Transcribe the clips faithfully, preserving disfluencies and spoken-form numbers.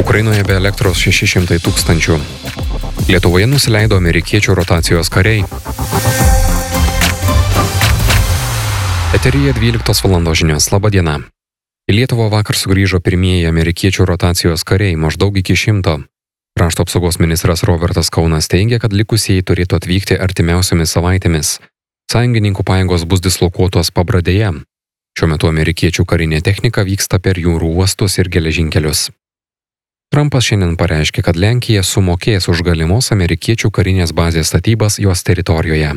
Ukrainoje be elektros šeši šimtai tūkstančių. Lietuvoje nusileido amerikiečių rotacijos kariai. Eteryje dvyliktos valandos žinios. Labą dieną. Į Lietuvą vakar sugrįžo pirmieji amerikiečių rotacijos kariai, maždaug iki šimto. Krašto apsaugos ministras Robertas Kaunas teigia, kad likusieji turėtų atvykti artimiausiomis savaitėmis. Sąjungininkų pajėgos bus dislokuotos Pabradėje. Šiuo metu amerikiečių karinė technika vyksta per jūrų uostus ir geležinkelius. Trumpas šiandien pareiškė, kad Lenkija sumokės už galimos amerikiečių karinės bazės statybas jos teritorijoje.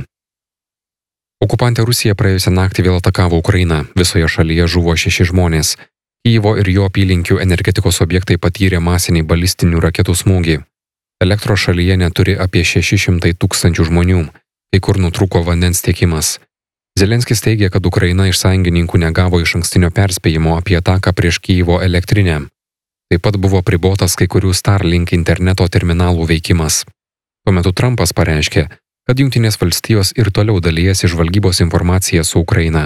Okupantė Rusija praėjusią naktį vėl atakavo Ukrainą. Visoje šalyje žuvo šeši žmonės. Kyjivo ir jo apylinkių energetikos objektai patyrė masinį balistinių raketų smūgį. Elektros šalyje neturi apie šeši šimtai tūkstančių žmonių, kai kur nutrūko vandens tiekimas. Zelenskis teigia, kad Ukraina iš sąjungininkų negavo išankstinio perspėjimo apie ataką prieš Kyjivo elektrinę. Taip pat buvo apribotas kai kurių Starlink interneto terminalų veikimas. Tuo metu Trumpas pareiškė, kad Jungtinės valstijos ir toliau dalijasi žvalgybos informaciją su Ukraina.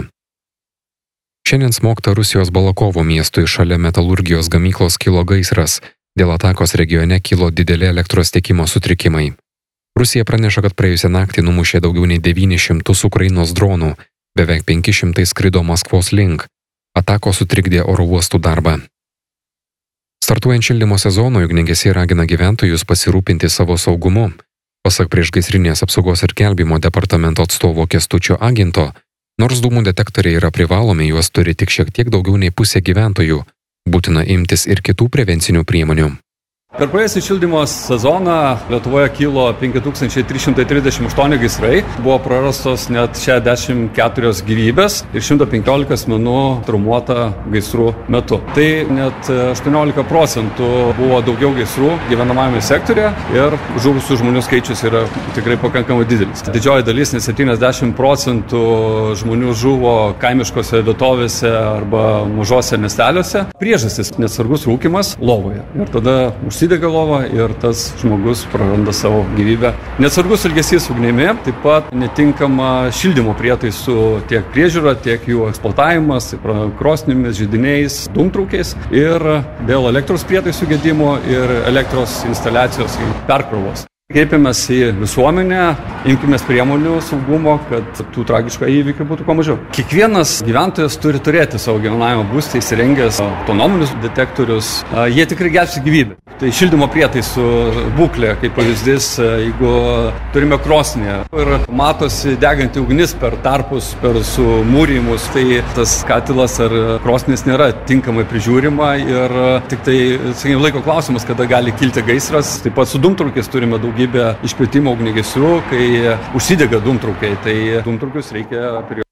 Šiandien smogta Rusijos Balakovo miestui šalia metalurgijos gamyklos kilo gaisras. Dėl atakos regione kilo dideli elektros tiekimo sutrikimai. Rusija praneša, kad praėjusią naktį numušė daugiau nei devynis šimtus Ukrainos dronų, beveik penki šimtai skrido Maskvos link. Atakos sutrikdė oro uostų darbą. Startuojant šildymo sezonui, ugniagesiai ragina gyventojus pasirūpinti savo saugumu. Pasak priešgaisrinės apsaugos ir gelbėjimo departamento atstovo Kęstučio Aginto, nors dūmų detektoriai yra privalomi, juos turi tik šiek tiek daugiau nei pusė gyventojų. Būtina imtis ir kitų prevencinių priemonių. Per praėjusį šildymo sezoną Lietuvoje kilo penki tūkstančiai trys šimtai trisdešimt aštuoni gaisrai, buvo prarastos net šešiasdešimt keturios gyvybės ir šimtas penkiolika asmenų traumuota gaisrų metu. Tai net aštuoniolika procentų buvo daugiau gaisrų gyvenamajame sektorėje ir žuvusių žmonių skaičius yra tikrai pakankamai didelis. Didžioji dalis, net septyniasdešimt procentų žmonių žuvo kaimiškose vietovėse arba mažose miesteliuose. Priežastis – neatsargus rūkymas lovoje. Ir tada užsidega lova ir tas žmogus praranda savo gyvybę. Neatsargus elgesys ugnimi, taip pat netinkama šildymo prietaisų tiek priežiūra, tiek jų eksploatavimas, krosnimis, židiniais, dūmtraukiais ir dėl elektros prietaisų gedimo ir elektros instaliacijos perkrovos. Kreipiamės į visuomenę, imkimės priemonių saugumo, kad tų tragiškų įvykių būtų kuo mažiau. Kiekvienas gyventojas turi turėti savo gyvenamą būstą įsirengęs autonominius detektorius. Jie tikrai gelbsti gyvybę. Tai šildymo prietaisų būklė, kaip pavyzdys, jeigu turime krosnį ir matosi deganti ugnis per tarpus, per sumūrimus, tai tas katilas ar krosnis nėra tinkamai prižiūrima ir tik tai, sakykime, laiko klausimas, kada gali kilti gaisras. Taip pat su dūmtraukiais turime daugybę išplėtimo ugniagesių, kai užsidega dūmtraukiai, tai dūmtraukius reikia prie.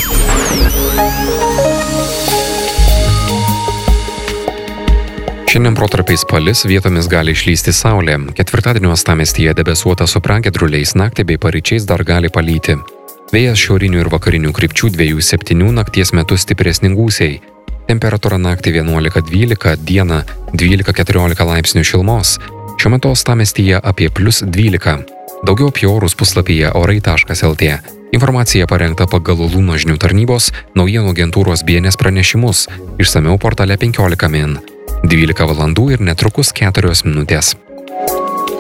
Šiandien protarpiais palis, vietomis gali išlysti saulė. Ketvirtadienio uostamiestyje debesuota su pragiedruliais, naktį bei paryčiais dar gali palyti. Vėjas šiaurinių ir vakarinių krypčių dviejų septynių, nakties metu stipresni gūsiai. Temperatūra naktį vienuolika dvylika, dieną dvylika keturiolika laipsnių šilumos. Šiuo metu uostamiestyje apie plius dvylika. Daugiau apie orus puslapyje orai taškas lt. Informacija parengta pagal Lūno žinių tarnybos naujienų agentūros B N S pranešimus. Išsamiau portale penkiolika min. dvylika valandų ir netrukus keturios minutės.